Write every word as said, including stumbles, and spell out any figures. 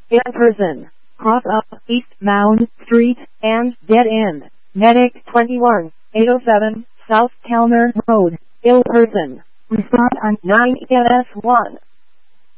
in person. Cross up East Mound Street and dead end. Medic twenty-one, eight oh seven, South Calmer Road, ill person. Respond on nine L S one.